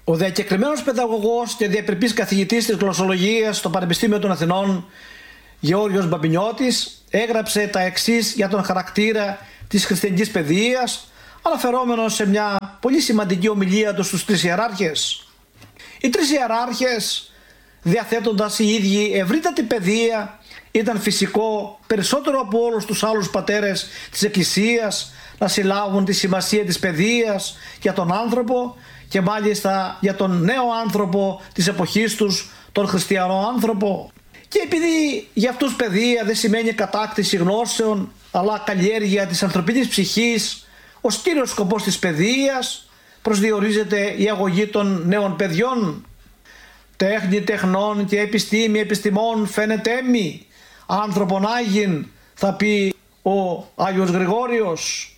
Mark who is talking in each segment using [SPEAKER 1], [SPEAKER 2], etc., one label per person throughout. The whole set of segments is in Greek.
[SPEAKER 1] Ο διακεκριμένος παιδαγωγός και διαπρεπής καθηγητής της γλωσσολογίας στο Πανεπιστήμιο των Αθηνών, Γεώργιος Μπαμπινιώτης, έγραψε τα εξής για τον χαρακτήρα της χριστιανικής παιδείας, αναφερόμενος σε μια πολύ σημαντική ομιλία του στους τρεις ιεράρχες. Οι τρεις ιεράρχες, διαθέτοντας οι ίδιοι ευρύτατη παιδεία, ήταν φυσικό περισσότερο από όλους τους άλλους πατέρες της Εκκλησίας να συλλάβουν τη σημασία της παιδείας για τον άνθρωπο και μάλιστα για τον νέο άνθρωπο της εποχής τους, τον χριστιανό άνθρωπο. Και επειδή για αυτούς παιδεία δεν σημαίνει κατάκτηση γνώσεων, αλλά καλλιέργεια της ανθρωπίνης ψυχής, ως κύριος σκοπός της παιδείας προσδιορίζεται η αγωγή των νέων παιδιών. Τέχνη τεχνών και επιστήμη επιστημών φαίνεται μη, άνθρωπον Άγιν, θα πει ο Άγιος Γρηγόριος.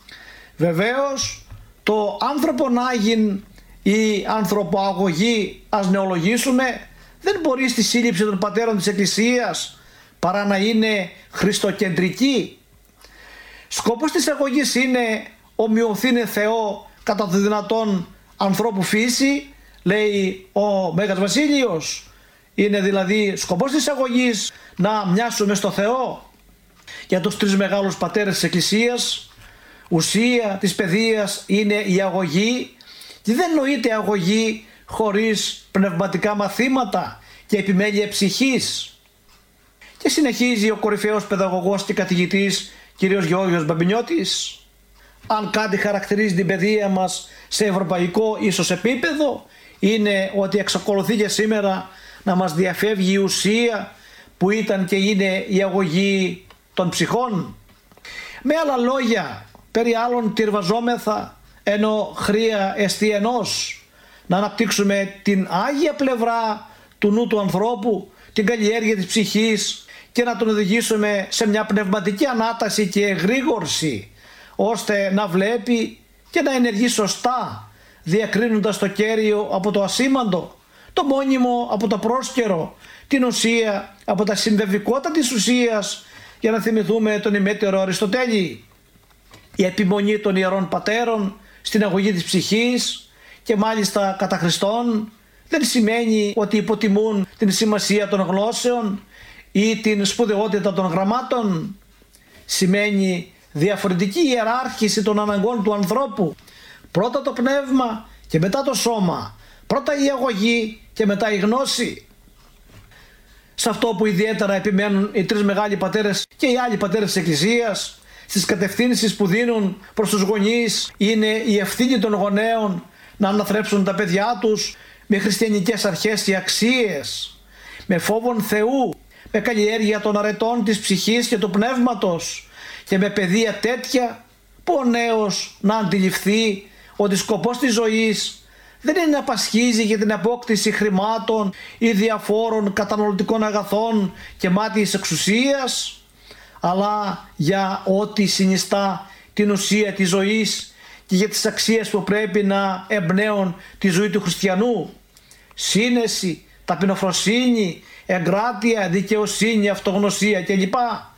[SPEAKER 1] Βεβαίως το άνθρωπον Άγιν ή ανθρωποαγωγή, ας νεολογήσουμε, δεν μπορεί στη σύλληψη των πατέρων της Εκκλησίας παρά να είναι χριστοκεντρική. Σκοπός της αγωγής είναι ομοιωθήνε Θεό κατά το δυνατόν ανθρώπου φύση, λέει ο Μέγας Βασίλειος. Είναι δηλαδή σκοπός της αγωγής να μοιάσουμε στο Θεό. Για τους τρεις μεγάλους πατέρες της Εκκλησίας, ουσία της παιδείας είναι η αγωγή και δεν νοείται αγωγή χωρίς πνευματικά μαθήματα και επιμέλεια ψυχής. Και συνεχίζει ο κορυφαίος παιδαγωγός και καθηγητής κ. Γεώργιος Μπαμπινιώτης. Αν κάτι χαρακτηρίζει την παιδεία μας σε ευρωπαϊκό ίσως επίπεδο, είναι ότι εξακολουθεί και σήμερα να μας διαφεύγει η ουσία που ήταν και είναι η αγωγή των ψυχών. Με άλλα λόγια, περί άλλων τυρβαζόμεθα, ενώ χρία εστί ενός, να αναπτύξουμε την άγια πλευρά του νου του ανθρώπου, την καλλιέργεια της ψυχής και να τον οδηγήσουμε σε μια πνευματική ανάταση και εγρήγορση, ώστε να βλέπει και να ενεργεί σωστά, διακρίνοντας το κέριο από το ασήμαντο, το μόνιμο από το πρόσκαιρο, την ουσία από τα συμβεβικότητα της ουσίας, για να θυμηθούμε τον ημέτερο Αριστοτέλη. Η επιμονή των Ιερών Πατέρων στην αγωγή της ψυχής και μάλιστα κατά Χριστόν δεν σημαίνει ότι υποτιμούν την σημασία των γνώσεων ή την σπουδαιότητα των γραμμάτων. Σημαίνει διαφορετική ιεράρχηση των αναγκών του ανθρώπου. Πρώτα το πνεύμα και μετά το σώμα. Πρώτα η αγωγή και μετά η γνώση. Σε αυτό που ιδιαίτερα επιμένουν οι τρεις μεγάλοι πατέρες και οι άλλοι πατέρες της Εκκλησίας, στις κατευθύνσεις που δίνουν προς τους γονείς, είναι η ευθύνη των γονέων να αναθρέψουν τα παιδιά τους με χριστιανικές αρχές και αξίες, με φόβον Θεού, με καλλιέργεια των αρετών της ψυχής και του πνεύματος και με παιδεία τέτοια που ο νέος να αντιληφθεί ότι σκοπός της ζωής δεν είναι να πασχίζει για την απόκτηση χρημάτων ή διαφόρων καταναλωτικών αγαθών και μάτιης εξουσίας, αλλά για ό,τι συνιστά την ουσία της ζωής και για τις αξίες που πρέπει να εμπνέουν τη ζωή του χριστιανού. Σύνεση, ταπεινοφροσύνη, εγκράτεια, δικαιοσύνη, αυτογνωσία κλπ.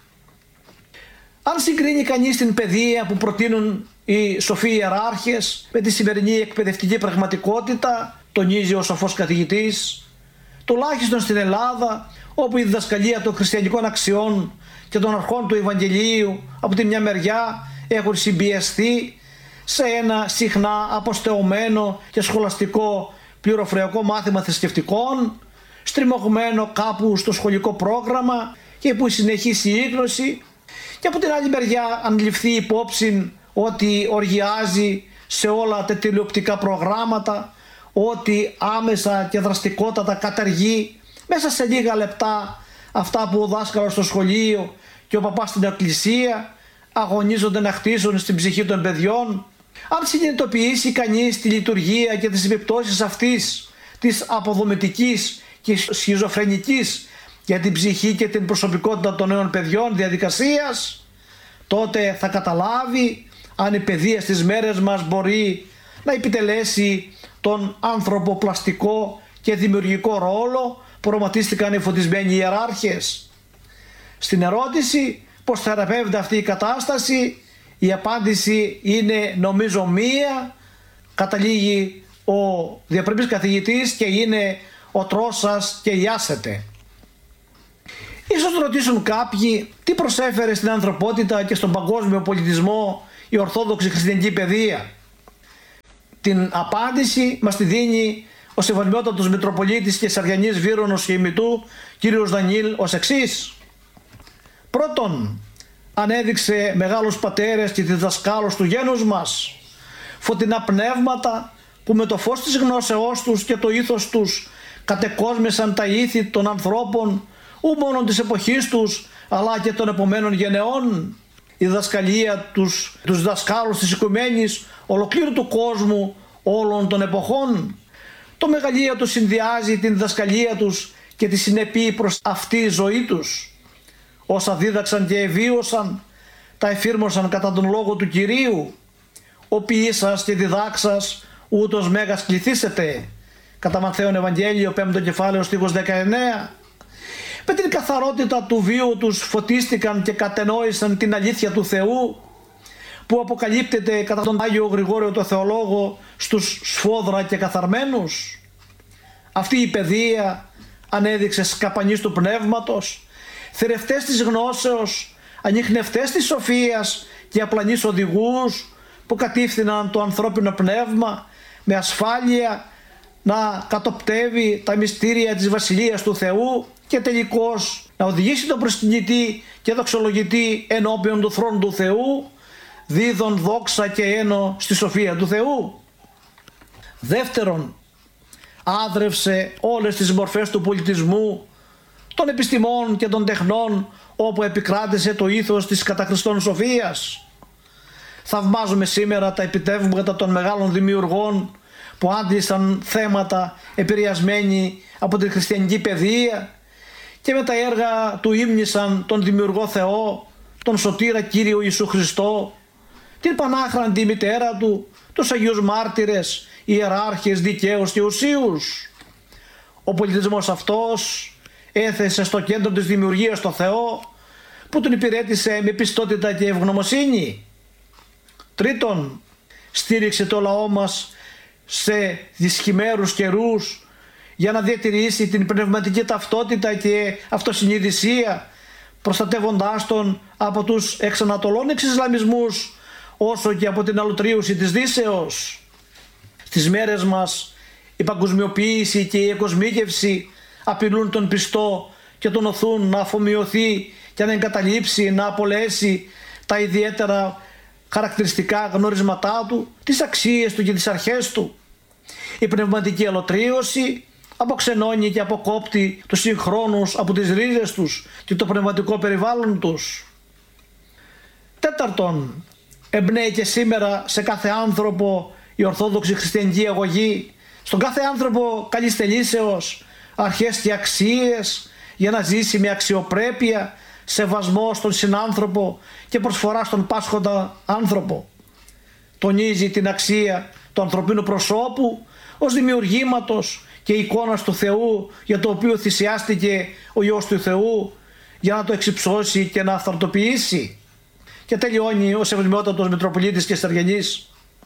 [SPEAKER 1] Αν συγκρίνει κανείς την παιδεία που προτείνουν οι σοφοί ιεράρχες με τη σημερινή εκπαιδευτική πραγματικότητα, τονίζει ο σοφός καθηγητής, τουλάχιστον στην Ελλάδα, όπου η διδασκαλία των χριστιανικών αξιών και των αρχών του Ευαγγελίου από τη μια μεριά έχουν συμπιεστεί σε ένα συχνά αποστεωμένο και σχολαστικό πληροφοριακό μάθημα θρησκευτικών, στριμωγμένο κάπου στο σχολικό πρόγραμμα και που συνεχίσει η ίγνωση, και από την άλλη μεριά αντιληφθεί υπόψη ότι οργιάζει σε όλα τα τηλεοπτικά προγράμματα, ότι άμεσα και δραστικότατα καταργεί μέσα σε λίγα λεπτά αυτά που ο δάσκαλος στο σχολείο και ο παπάς στην εκκλησία αγωνίζονται να χτίσουν στην ψυχή των παιδιών. Αν συνειδητοποιήσει κανείς τη λειτουργία και τις επιπτώσεις αυτής της αποδομητικής και σχιζοφρενικής για την ψυχή και την προσωπικότητα των νέων παιδιών διαδικασίας, τότε θα καταλάβει αν η παιδεία στις μέρες μας μπορεί να επιτελέσει τον ανθρωποπλαστικό και δημιουργικό ρόλο που οραματίστηκαν οι φωτισμένοι ιεράρχες. Στην ερώτηση πώς θεραπεύεται αυτή η κατάσταση, η απάντηση είναι νομίζω μία, καταλήγει ο διαπρεπής καθηγητής και είναι ο τρόσας και ιάσεται. Ίσως ρωτήσουν κάποιοι τι προσέφερε στην ανθρωπότητα και στον παγκόσμιο πολιτισμό η Ορθόδοξη Χριστιανική παιδεία. Την απάντηση μας τη δίνει ο Σεβασμιότατος Μητροπολίτης και Σαριανής Βύρονος και ημιτού κ. Δανιήλ ως εξής. Πρώτον, ανέδειξε μεγάλους πατέρες και διδασκάλους του γένους μας, φωτεινά πνεύματα που με το φως της γνώσεώς τους και το ήθος τους κατεκόσμησαν τα ήθη των ανθρώπων ου μόνο της εποχής τους αλλά και των επομένων γενεών. Η διδασκαλία τους διδασκάλους της οικουμένης ολοκλήρου του κόσμου όλων των εποχών. Το μεγαλείο τους συνδυάζει την διδασκαλία τους και τη συνεπή προς αυτή η ζωή τους. Όσα δίδαξαν και ευίωσαν, τα εφήρμοσαν κατά τον λόγο του Κυρίου. Ο ποιήσας και διδάξας ούτως μέγας κληθήσετε. Κατά Ματθαίον Ευαγγέλιο 5ο κεφάλαιο στίχος 19. Με την καθαρότητα του βίου τους φωτίστηκαν και κατενόησαν την αλήθεια του Θεού που αποκαλύπτεται κατά τον Άγιο Γρηγόριο το Θεολόγο στους σφόδρα και καθαρμένους. Αυτή η παιδεία ανέδειξε σκαπανείς του πνεύματος, θηρευτές της γνώσεως, ανιχνευτές της σοφίας και απλανείς οδηγούς που κατήφθηναν το ανθρώπινο πνεύμα με ασφάλεια να κατοπτεύει τα μυστήρια της Βασιλείας του Θεού και τελικώς να οδηγήσει τον προσκυνητή και δοξολογητή ενώπιον του θρόνου του Θεού, δίδων δόξα και ένο στη σοφία του Θεού. Δεύτερον, άδρευσε όλες τις μορφές του πολιτισμού, των επιστημών και των τεχνών όπου επικράτησε το ήθος της κατά Χριστόν σοφίας. Θαυμάζουμε σήμερα τα επιτεύγματα των μεγάλων δημιουργών που άντλησαν θέματα επηρεασμένοι από την χριστιανική παιδεία και με τα έργα του ύμνησαν τον Δημιουργό Θεό, τον Σωτήρα Κύριο Ιησού Χριστό, την Πανάχραντη μητέρα του, τους Αγίους Μάρτυρες, ιεράρχες, δικαίους και ουσίους. Ο πολιτισμός αυτός έθεσε στο κέντρο της δημιουργίας το Θεό που τον υπηρέτησε με πιστότητα και ευγνωμοσύνη. Τρίτον, στήριξε το λαό μας σε δυσχημέρους καιρούς για να διατηρήσει την πνευματική ταυτότητα και αυτοσυνειδησία, προστατεύοντάς τον από τους εξανατολών εξισλαμισμούς όσο και από την αλωτρίωση της Δύσεως. Στις μέρες μας η παγκοσμιοποίηση και η εκοσμίκευση απειλούν τον πιστό και τον οθούν να αφομοιωθεί και να εγκαταλείψει, να απολέσει τα ιδιαίτερα χαρακτηριστικά γνωρισματά του, τις αξίες του και τις αρχές του. Η πνευματική αλωτρίωση αποξενώνει και αποκόπτει τους συγχρόνους από τις ρίζες τους και το πνευματικό περιβάλλον τους. Τέταρτον, εμπνέει και σήμερα σε κάθε άνθρωπο η Ορθόδοξη Χριστιανική αγωγή, στον κάθε άνθρωπο καλής θελήσεως, αρχές και αξίες για να ζήσει με αξιοπρέπεια, σεβασμό στον συνάνθρωπο και προσφορά στον πάσχοντα άνθρωπο. Τονίζει την αξία του ανθρωπίνου προσώπου ως δημιουργήματος και εικόνας του Θεού για το οποίο θυσιάστηκε ο Υιός του Θεού για να το εξυψώσει και να αυθαρτοποιήσει. Και τελειώνει ο Σεβασμιότατος Μητροπολίτης και Σαριανής.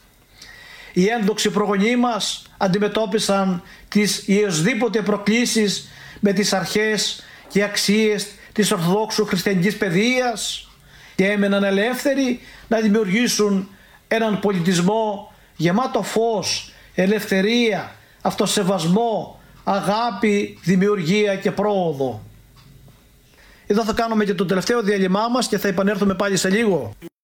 [SPEAKER 1] Οι ένδοξοι προγονείς μας αντιμετώπισαν τις ιεσδήποτε προκλήσεις με τις αρχές και αξίες της Ορθοδόξου Χριστιανικής παιδείας και έμεναν ελεύθεροι να δημιουργήσουν έναν πολιτισμό γεμάτο φως, ελευθερία, αυτοσεβασμό, αγάπη, δημιουργία και πρόοδο. Εδώ θα κάνουμε και το τελευταίο διάλειμμά μας και θα επανέλθουμε πάλι σε λίγο.